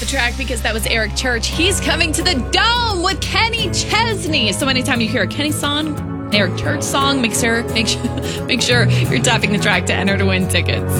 The track because that was Eric Church. He's coming to the Dome with Kenny Chesney. So anytime you hear a Kenny song, Eric Church song, make sure you're tapping the track to enter to win tickets.